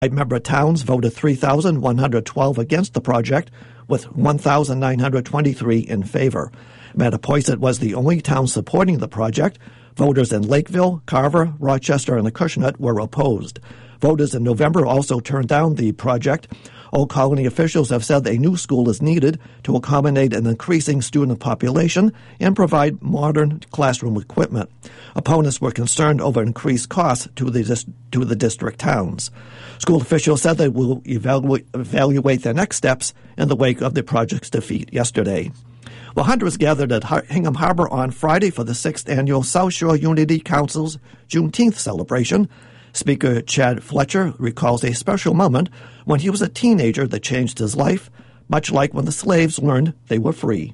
Member towns voted 3,112 against the project, with 1,923 in favor. Mattapoisett was the only town supporting the project. Voters in Lakeville, Carver, Rochester, and Acushnet were opposed. Voters in November also turned down the project. Old Colony officials have said a new school is needed to accommodate an increasing student population and provide modern classroom equipment. Opponents were concerned over increased costs to the district towns. School officials said they will evaluate their next steps in the wake of the project's defeat yesterday. Well, hundreds gathered at Hingham Harbor on Friday for the 6th Annual South Shore Unity Council's Juneteenth celebration. Speaker Chad Fletcher recalls a special moment when he was a teenager that changed his life, much like when the slaves learned they were free.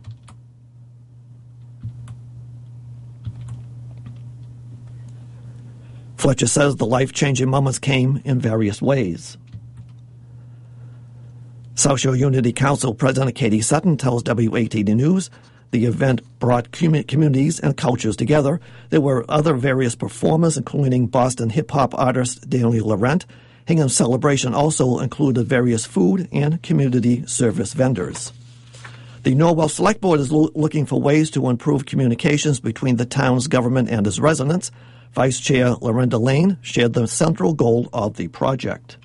Fletcher says the life-changing moments came in various ways. South Shore Unity Council President Katie Sutton tells WATD News the event brought communities and cultures together. There were other various performers, including Boston hip-hop artist Daniel Laurent. Hingham's celebration also included various food and community service vendors. The Norwell Select Board is looking for ways to improve communications between the town's government and its residents. Vice Chair Lorinda Lane shared the central goal of the project.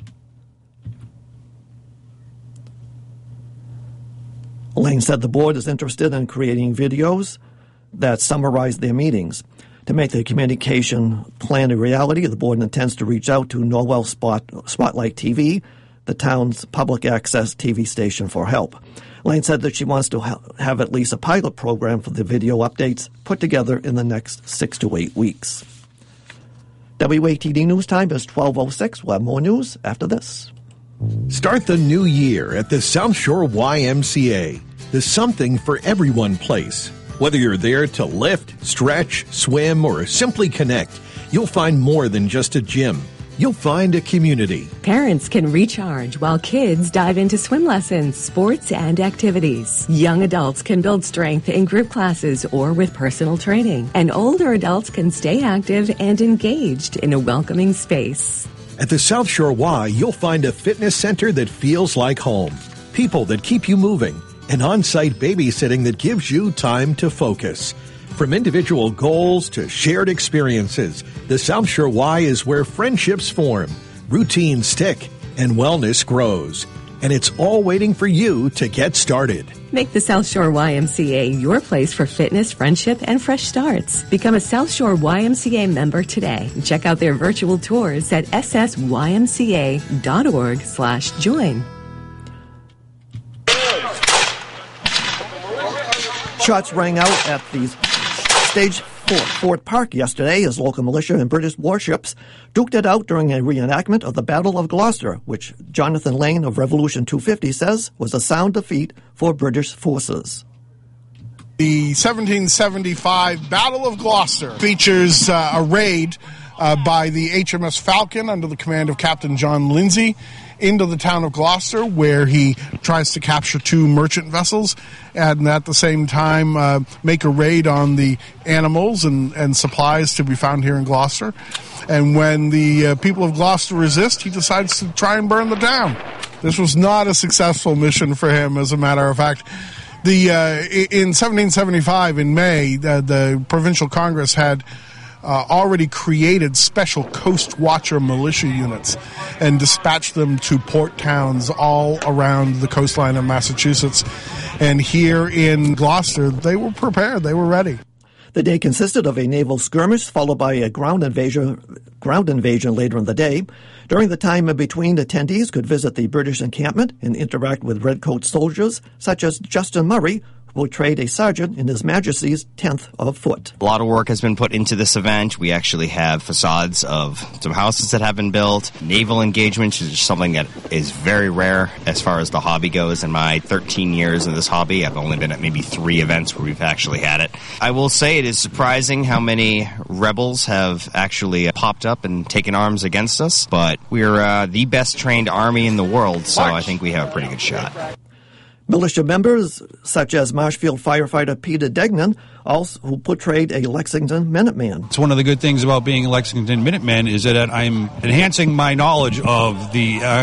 Lane said the board is interested in creating videos that summarize their meetings. To make the communication plan a reality, the board intends to reach out to Norwell Spotlight TV, the town's public access TV station, for help. Lane said that she wants to have at least a pilot program for the video updates put together in the next 6 to 8 weeks. WATD News Time is 12:06. We'll have more news after this. Start the new year at the South Shore YMCA, the Something for Everyone place. Whether you're there to lift, stretch, swim, or simply connect, you'll find more than just a gym. You'll find a community. Parents can recharge while kids dive into swim lessons, sports, and activities. Young adults can build strength in group classes or with personal training. And older adults can stay active and engaged in a welcoming space. At the South Shore Y, you'll find a fitness center that feels like home, people that keep you moving, and on-site babysitting that gives you time to focus. From individual goals to shared experiences, the South Shore Y is where friendships form, routines stick, and wellness grows. And it's all waiting for you to get started. Make the South Shore YMCA your place for fitness, friendship, and fresh starts. Become a South Shore YMCA member today. Check out their virtual tours at ssymca.org/join. Shots rang out at the Stage Fort Park yesterday as local militia and British warships duked it out during a reenactment of the Battle of Gloucester, which Jonathan Lane of Revolution 250 says was a sound defeat for British forces. The 1775 Battle of Gloucester features a raid by the HMS Falcon under the command of Captain John Lindsay into the town of Gloucester, where he tries to capture 2 merchant vessels and at the same time make a raid on the animals and supplies to be found here in Gloucester. And when the people of Gloucester resist, he decides to try and burn the town. This was not a successful mission for him, as a matter of fact. In 1775, in May, the Provincial Congress had already created special Coast Watcher militia units and dispatched them to port towns all around the coastline of Massachusetts. And here in Gloucester, they were prepared. They were ready. The day consisted of a naval skirmish followed by a ground invasion later in the day. During the time in between, attendees could visit the British encampment and interact with redcoat soldiers such as Justin Murray, who portrayed a sergeant in His Majesty's 10th of Foot. A lot of work has been put into this event. We actually have facades of some houses that have been built. Naval engagement is something that is very rare as far as the hobby goes. In my 13 years in this hobby, I've only been at maybe 3 events where we've actually had it. I will say it is surprising how many rebels have actually popped up and taken arms against us, but we're the best trained army in the world, so I think we have a pretty good shot. Militia members, such as Marshfield firefighter Peter Degnan, also who portrayed a Lexington Minuteman. It's one of the good things about being a Lexington Minuteman is that I'm enhancing my knowledge of the